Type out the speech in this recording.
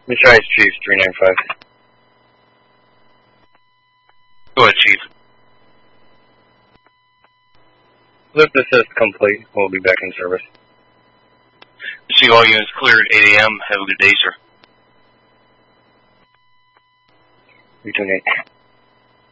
Mr. Ice Chief, 395. Go ahead, Chief. Lift assist complete. We'll be back in service. See all units cleared at 8 a.m. Have a good day, sir. Between 8.